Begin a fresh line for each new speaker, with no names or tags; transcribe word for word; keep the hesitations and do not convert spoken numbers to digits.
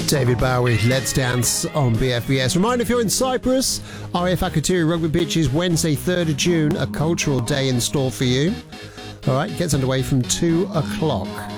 David Bowie, Let's Dance on B F B S. Reminder, if you're in Cyprus, R A F Akrotiri Rugby Pitch is Wednesday, third of June, a cultural day in store for you. All right, gets underway from two o'clock.